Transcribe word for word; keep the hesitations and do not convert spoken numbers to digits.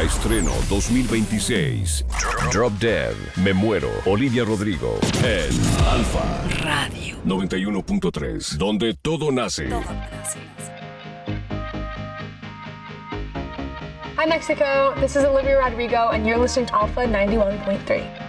Estreno dos mil veintiséis. Drop Dead, Me Muero, Olivia Rodrigo. En Alfa Radio noventa y uno punto tres, donde todo nace. Todo nace. Hi Mexico, this is Olivia Rodrigo and you're listening to Alpha ninety-one point three.